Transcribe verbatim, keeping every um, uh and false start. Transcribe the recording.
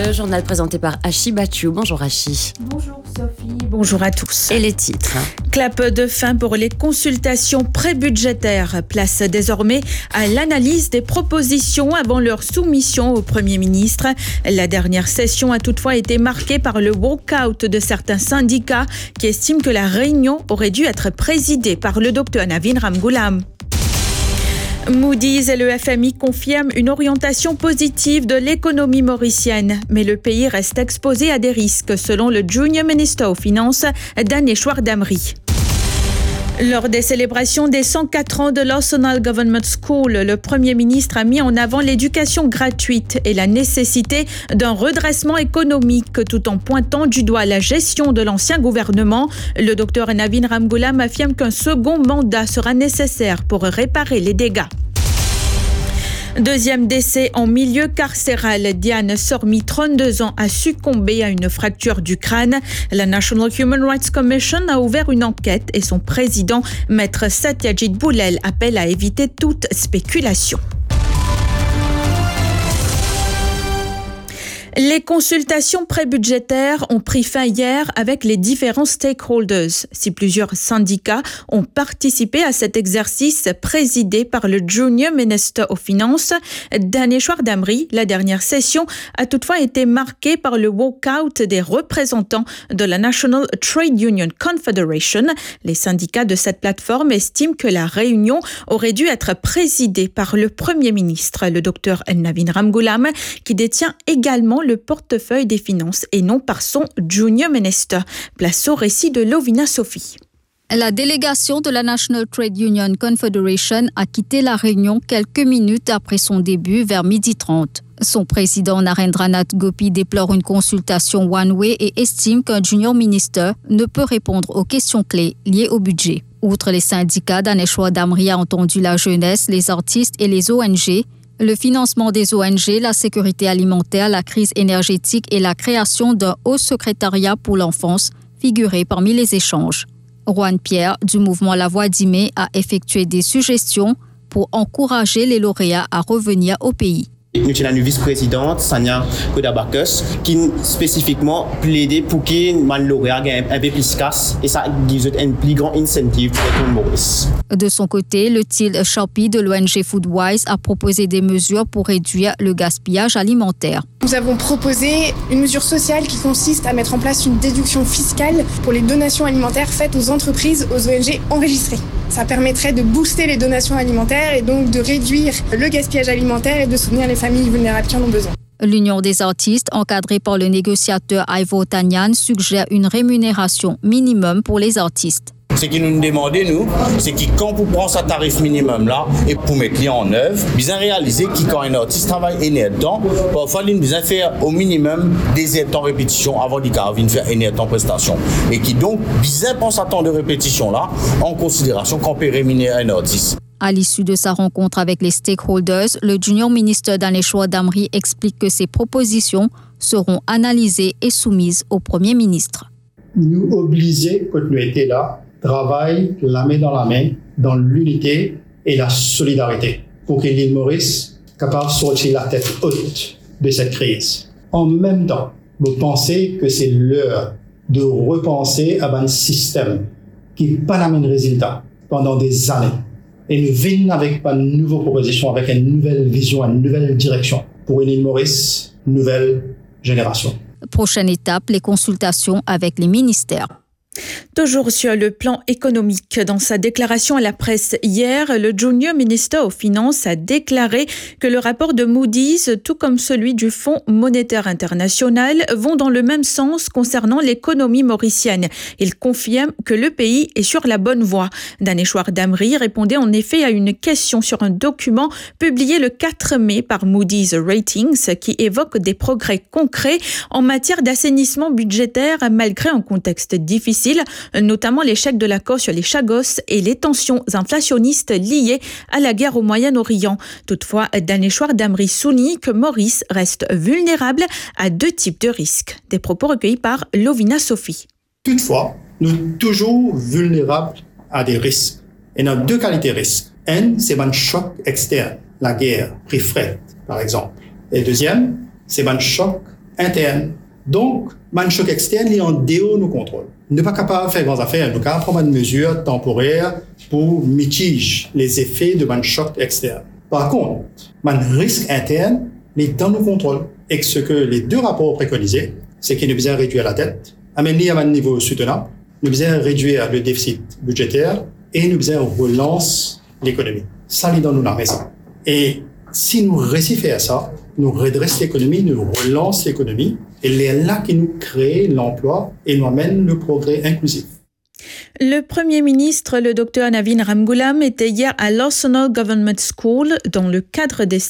Le journal présenté par Hachi Bathiou. Bonjour Hachi. Bonjour Sophie, bonjour à tous. Et les titres. Clap de fin pour les consultations prébudgétaires. Place désormais à l'analyse des propositions avant leur soumission au Premier ministre. La dernière session a toutefois été marquée par le walk-out de certains syndicats qui estiment que la réunion aurait dû être présidée par le docteur Navin Ramgoolam. Moody's et le F M I confirment une orientation positive de l'économie mauricienne, mais le pays reste exposé à des risques, selon le Junior Minister aux Finances, Daneshwar Damri. Lors des célébrations des cent quatre ans de l'Arsenal Government School, le Premier ministre a mis en avant l'éducation gratuite et la nécessité d'un redressement économique tout en pointant du doigt la gestion de l'ancien gouvernement. Le docteur Navin Ramgoolam affirme qu'un second mandat sera nécessaire pour réparer les dégâts. Deuxième décès en milieu carcéral. Diane Sormi, trente-deux ans, a succombé à une fracture du crâne. La National Human Rights Commission a ouvert une enquête et son président, maître Satyajit Boulel, appelle à éviter toute spéculation. Les consultations prébudgétaires ont pris fin hier avec les différents stakeholders. Si plusieurs syndicats ont participé à cet exercice présidé par le Junior Minister aux Finances, Daneshwar Damri, la dernière session a toutefois été marquée par le walk-out des représentants de la National Trade Union Confederation. Les syndicats de cette plateforme estiment que la réunion aurait dû être présidée par le Premier ministre, le docteur Navin Ramgoolam, qui détient également le portefeuille des finances et non par son Junior Minister. Place au récit de Lovina Sophie. La délégation de la National Trade Union Confederation a quitté la réunion quelques minutes après son début vers midi trente. Son président Narendranath Gopi déplore une consultation one-way et estime qu'un Junior Minister ne peut répondre aux questions clés liées au budget. Outre les syndicats, Daneshwar Damri a entendu la jeunesse, les artistes et les O N G. Le financement des O N G, la sécurité alimentaire, la crise énergétique et la création d'un haut secrétariat pour l'enfance figuraient parmi les échanges. Juan Pierre, du mouvement La Voix d'Imé, a effectué des suggestions pour encourager les lauréats à revenir au pays. Nous avons une vice-présidente, Sanya Kodabakus, qui spécifiquement plaidait pour que les lauréats aient un peu plus efficace et ça give un plus grand incentive pour tout le Maurice. De son côté, le Til Sharpie de l'O N G Foodwise a proposé des mesures pour réduire le gaspillage alimentaire. Nous avons proposé une mesure sociale qui consiste à mettre en place une déduction fiscale pour les donations alimentaires faites aux entreprises, aux O N G enregistrées. Ça permettrait de booster les donations alimentaires et donc de réduire le gaspillage alimentaire et de soutenir les familles vulnérables qui en ont besoin. L'Union des artistes, encadrée par le négociateur Ivo Tanyan, suggère une rémunération minimum pour les artistes. Ce qui nous demande, nous, c'est que quand vous prenez ce tarif minimum là et pour mettre en œuvre, bien réaliser que quand un artiste travaille énormément de temps, parfois il besoin faire au minimum des heures de temps de répétition avant d'y faire énormément de temps de prestation. Et qui donc bien pense à temps de répétition là en considération qu'on peut rémunérer un artiste. À l'issue de sa rencontre avec les stakeholders, le Junior Minister Daneshwar Damri explique que ces propositions seront analysées et soumises au Premier ministre. Nous obliger, quand nous étions là, travaille la main dans la main, dans l'unité et la solidarité, pour que l'île Maurice soit capable de sortir la tête haute de cette crise. En même temps, vous pensez que c'est l'heure de repenser à un système qui n'a pas le même résultat pendant des années. Et nous venons avec une nouvelle proposition, avec une nouvelle vision, une nouvelle direction pour une île Maurice, nouvelle génération. Prochaine étape, les consultations avec les ministères. Toujours sur le plan économique, dans sa déclaration à la presse hier, le Junior Minister aux Finances a déclaré que le rapport de Moody's, tout comme celui du Fonds monétaire international, vont dans le même sens concernant l'économie mauricienne. Il confirme que le pays est sur la bonne voie. Daneshwar Damri répondait en effet à une question sur un document publié le quatre mai par Moody's Ratings qui évoque des progrès concrets en matière d'assainissement budgétaire malgré un contexte difficile, notamment l'échec de l'accord sur les Chagos et les tensions inflationnistes liées à la guerre au Moyen-Orient. Toutefois, Daneshwar Damri souligne que Maurice reste vulnérable à deux types de risques. Des propos recueillis par Lovina Sophie. Toutefois, nous sommes toujours vulnérables à des risques. Et nous avons deux qualités de risques. Un, c'est un choc externe, la guerre, prix fret, par exemple. Et deuxième, c'est un choc interne. Donc, man choc externe, il est en déo nous contrôle. Nous ne sommes pas capables de faire grandes affaires. Nous sommes capables de prendre des mesures temporaires pour mitiger les effets de man choc externe. Par contre, man risque interne, il est dans nos contrôles. Et ce que les deux rapports préconisaient, c'est qu'il nous besoin réduire la dette, amener à un niveau soutenable, nous besoin réduire le déficit budgétaire et nous besoin relance l'économie. Ça, il dans nous la raison. Et si nous réussissons à ça, nous redressons l'économie, nous relançons l'économie, et c'est là qui nous crée l'emploi et nous amène le progrès inclusif. Le Premier ministre, le docteur Navin Ramgoolam, était hier à l'Arsenal Government School dans le cadre des